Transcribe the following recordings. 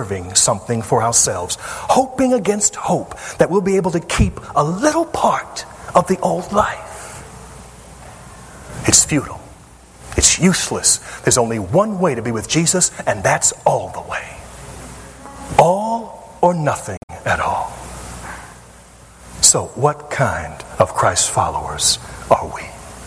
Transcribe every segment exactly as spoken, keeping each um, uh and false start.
reserving something for ourselves, hoping against hope that we'll be able to keep a little part of the old life. It's futile. It's useless. There's only one way to be with Jesus, and that's all the way. All or nothing at all. So what kind of Christ followers are we?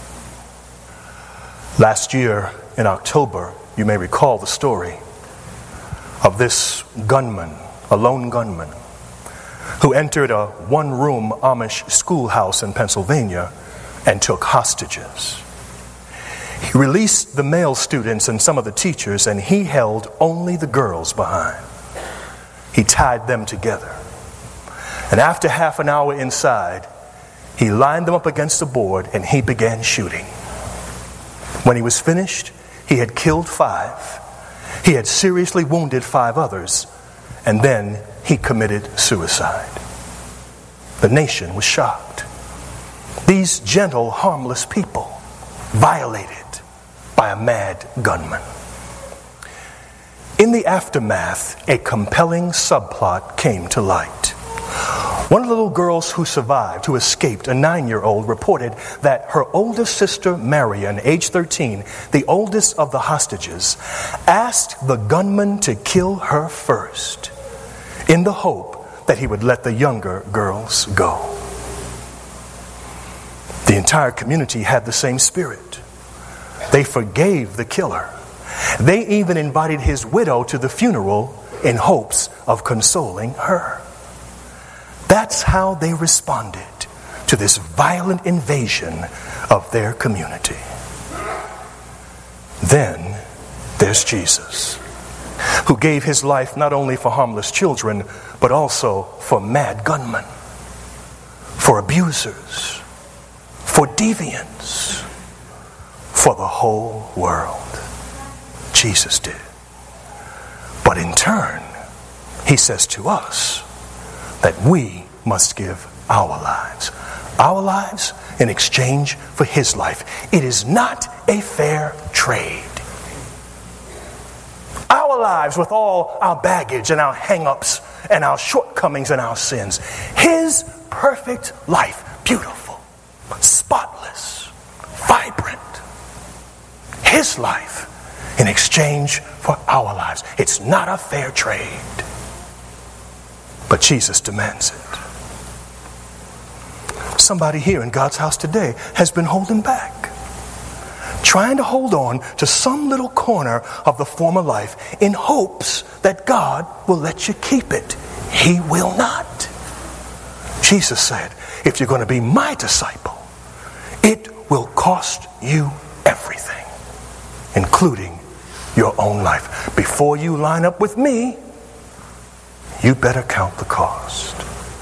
Last year in October, you may recall the story of this gunman, a lone gunman, who entered a one-room Amish schoolhouse in Pennsylvania and took hostages. He released the male students and some of the teachers, and he held only the girls behind. He tied them together. And after half an hour inside, he lined them up against the board and he began shooting. When he was finished, he had killed five. He had seriously wounded five others, and then he committed suicide. The nation was shocked. These gentle, harmless people violated by a mad gunman. In the aftermath, a compelling subplot came to light. One of the little girls who survived, who escaped, a nine-year-old, reported that her older sister, Marion, age thirteen, the oldest of the hostages, asked the gunman to kill her first in the hope that he would let the younger girls go. The entire community had the same spirit. They forgave the killer. They even invited his widow to the funeral in hopes of consoling her. That's how they responded to this violent invasion of their community. Then there's Jesus, who gave his life not only for harmless children, but also for mad gunmen, for abusers, for deviants, for the whole world. Jesus did. But in turn, he says to us that we must give our lives. Our lives in exchange for his life. It is not a fair trade. Our lives with all our baggage and our hang-ups and our shortcomings and our sins. His perfect life, beautiful, spotless, vibrant. His life in exchange for our lives. It's not a fair trade. But Jesus demands it. Somebody here in God's house today has been holding back, trying to hold on to some little corner of the former life in hopes that God will let you keep it. He will not. Jesus said, if you're going to be my disciple, it will cost you everything, including your own life. Before you line up with me, you better count the cost.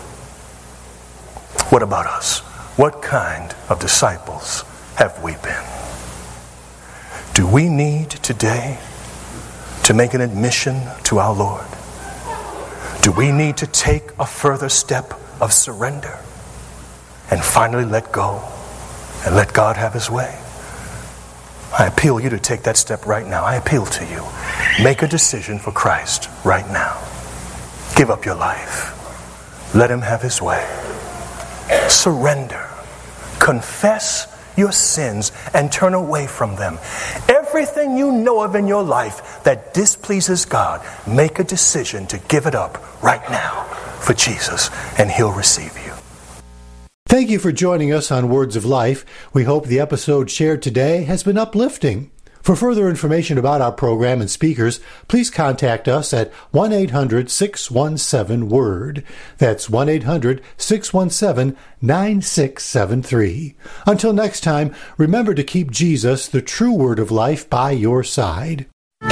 What about us? What kind of disciples have we been? Do we need today to make an admission to our Lord? Do we need to take a further step of surrender and finally let go and let God have his way? I appeal you to take that step right now. I appeal to you. Make a decision for Christ right now. Give up your life. Let him have his way. Surrender. Confess your sins and turn away from them. Everything you know of in your life that displeases God, make a decision to give it up right now for Jesus, and he'll receive you. Thank you for joining us on Words of Life. We hope the episode shared today has been uplifting. For further information about our program and speakers, please contact us at one eight hundred six one seven WORD. That's one eight hundred six one seven nine six seven three. Until next time, remember to keep Jesus, the true Word of Life, by your side.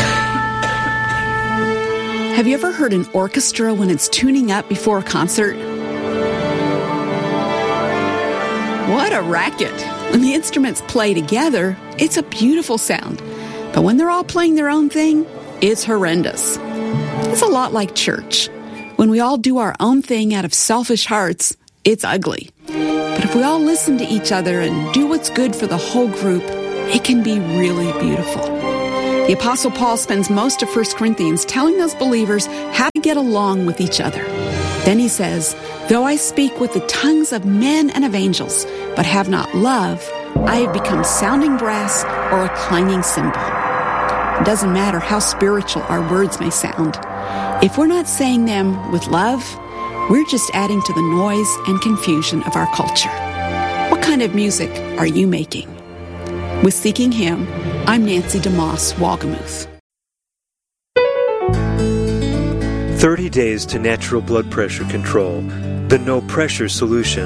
Have you ever heard an orchestra when it's tuning up before a concert? What a racket! When the instruments play together, it's a beautiful sound. But when they're all playing their own thing, it's horrendous. It's a lot like church. When we all do our own thing out of selfish hearts, it's ugly. But if we all listen to each other and do what's good for the whole group, it can be really beautiful. The Apostle Paul spends most of First Corinthians telling those believers how to get along with each other. Then he says, though I speak with the tongues of men and of angels, but have not love, I have become sounding brass or a clanging cymbal. It doesn't matter how spiritual our words may sound. If we're not saying them with love, we're just adding to the noise and confusion of our culture. What kind of music are you making? With Seeking Him, I'm Nancy DeMoss Walgamuth. thirty days to natural blood pressure control. The no pressure solution.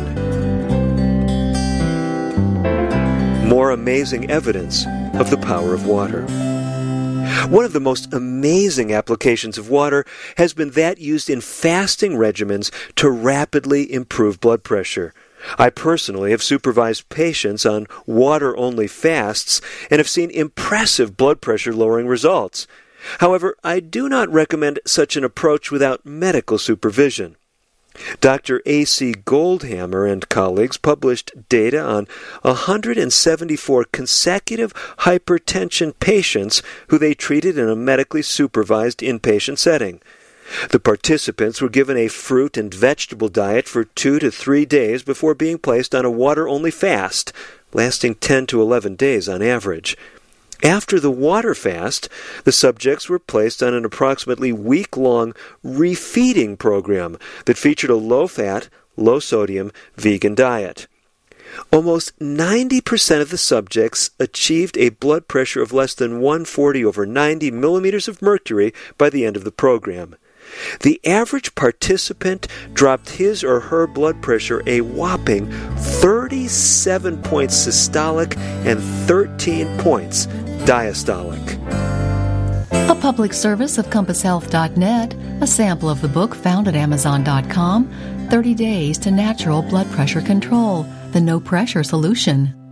More amazing evidence of the power of water. One of the most amazing applications of water has been that used in fasting regimens to rapidly improve blood pressure. I personally have supervised patients on water-only fasts and have seen impressive blood pressure-lowering results. However, I do not recommend such an approach without medical supervision. Doctor A C Goldhammer and colleagues published data on one hundred seventy-four consecutive hypertension patients who they treated in a medically supervised inpatient setting. The participants were given a fruit and vegetable diet for two to three days before being placed on a water-only fast, lasting ten to eleven days on average. After the water fast, the subjects were placed on an approximately week-long refeeding program that featured a low-fat, low-sodium vegan diet. Almost ninety percent of the subjects achieved a blood pressure of less than one forty over ninety millimeters of mercury by the end of the program. The average participant dropped his or her blood pressure a whopping thirty-seven points systolic and thirteen points diastolic. A public service of compass health dot net, a sample of the book found at amazon dot com, thirty days to Natural Blood Pressure Control, the No Pressure Solution.